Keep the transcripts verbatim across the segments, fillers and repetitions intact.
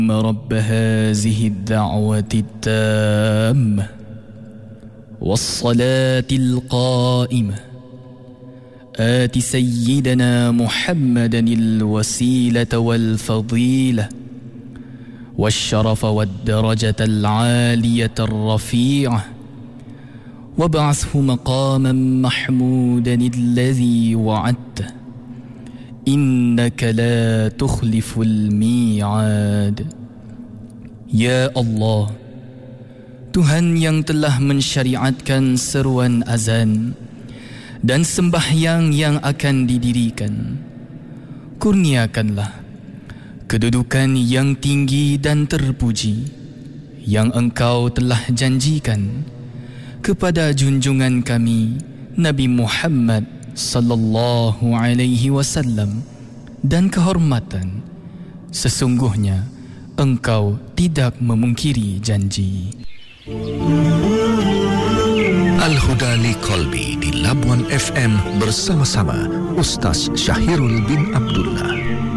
رب هذه الدعوة التامة والصلاة القائمة آت سيدنا محمدا الوسيلة والفضيلة والشرف والدرجة العالية الرفيعة وابعثه مقاما محمودا الذي وعدته إنك لا تخلف الميعاد. Ya Allah, Tuhan yang telah mensyariatkan seruan azan dan sembahyang yang akan didirikan, kurniakanlah kedudukan yang tinggi dan terpuji yang Engkau telah janjikan kepada junjungan kami Nabi Muhammad sallallahu alaihi wasallam, dan kehormatan sesungguhnya Engkau tidak memungkiri janji. Al-Huda li Qalbi di Labuan F M bersama-sama Ustaz Syahirul bin Abdullah.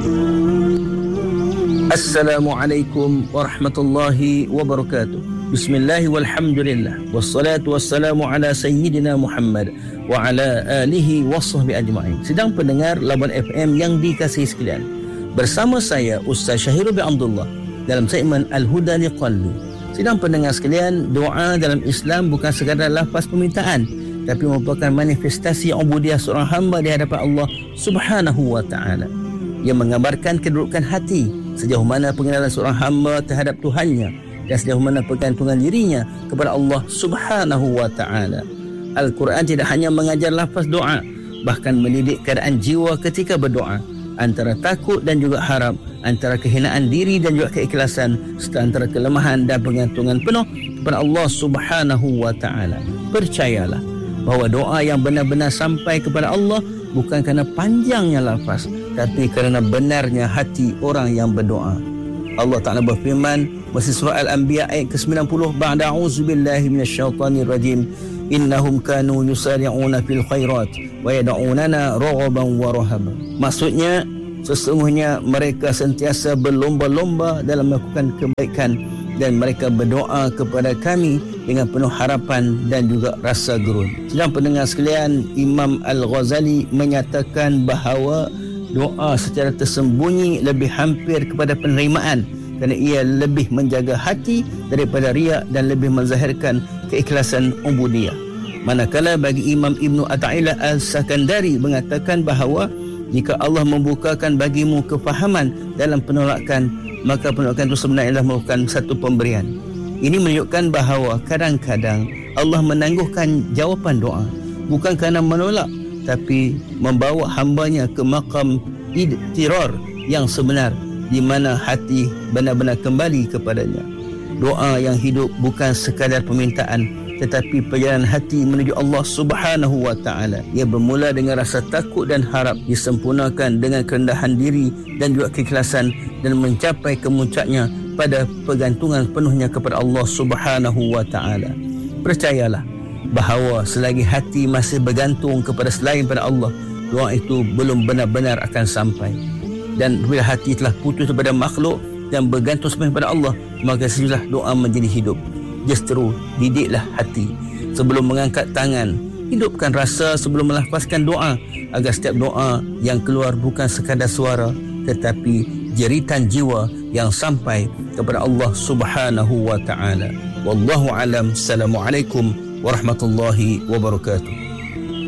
Assalamualaikum warahmatullahi wabarakatuh. Bismillah walhamdulillah wassalatu wassalamu ala sayyidina Muhammad wa ala alihi wa sahbihi ajma'in. Sedang pendengar Labuan F M yang dikasihi sekalian, bersama saya Ustaz Syahirul bin Abdullah dalam segmen Al-Huda li Qalbi. Sedang pendengar sekalian, doa dalam Islam bukan sekadar lafaz permintaan, tapi merupakan manifestasi ubudiyah seorang hamba di hadapan Allah Subhanahu wa taala. Ia menggambarkan kedudukan hati, sejauh mana pengenalan seorang hamba terhadap Tuhannya dan sejauh mana pergantungan dirinya kepada Allah Subhanahu wa taala. Al-Quran tidak hanya mengajar lafaz doa, bahkan mendidik keadaan jiwa ketika berdoa, antara takut dan juga harap, antara kehinaan diri dan juga keikhlasan, serta antara kelemahan dan pergantungan penuh kepada Allah Subhanahu wa taala. Percayalah bahawa doa yang benar-benar sampai kepada Allah bukan kerana panjangnya lafaz, tapi kerana benarnya hati orang yang berdoa. Allah Ta'ala berfirman dalam surah Al-Anbiya ayat ke sembilan puluh, ba'da a'udzubillahi minasyaitanir rajim, innahum kanu yusari'una fil khairat wa yad'unana raghaban wa rahaban. Maksudnya, sesungguhnya mereka sentiasa berlomba-lomba dalam melakukan kebaikan dan mereka berdoa kepada kami dengan penuh harapan dan juga rasa gerun. Sedang pendengar sekalian, Imam Al-Ghazali menyatakan bahawa doa secara tersembunyi lebih hampir kepada penerimaan kerana ia lebih menjaga hati daripada riak dan lebih menzahirkan keikhlasan ubudiyah. Manakala bagi Imam Ibn Ata'illah Al-Sakandari mengatakan bahawa jika Allah membukakan bagimu kefahaman dalam penolakan, maka penolakan itu sebenarnya adalah merupakan satu pemberian. Ini menunjukkan bahawa kadang-kadang Allah menangguhkan jawapan doa bukan kerana menolak, tapi membawa hambanya ke makam idtirar yang sebenar, di mana hati benar-benar kembali kepadanya. Doa yang hidup bukan sekadar permintaan, tetapi perjalanan hati menuju Allah Subhanahu wa taala. Ia bermula dengan rasa takut dan harap, disempurnakan dengan kerendahan diri dan juga keikhlasan, dan mencapai kemuncaknya pada pergantungan penuhnya kepada Allah Subhanahu wa taala. Percayalah bahawa selagi hati masih bergantung kepada selain pada Allah, doa itu belum benar-benar akan sampai. Dan bila hati telah putus kepada makhluk dan bergantung semata kepada Allah, maka sejujurnya doa menjadi hidup. Justru didiklah hati sebelum mengangkat tangan, hidupkan rasa sebelum melafazkan doa, agar setiap doa yang keluar bukan sekadar suara, tetapi jeritan jiwa yang sampai kepada Allah Subhanahu wa taala. Wallahu alam. Assalamualaikum warahmatullahi wabarakatuh.